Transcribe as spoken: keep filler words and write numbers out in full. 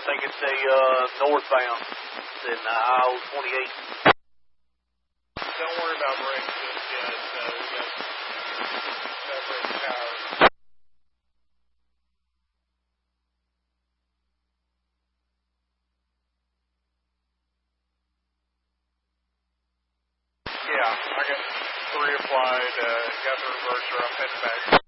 think it's a uh, northbound. It's in uh, I O twenty-eight. Don't worry about brakes just yet. Uh, we got, got brake power. Yeah, I got three applied. Uh, got the reverser. I'm heading back.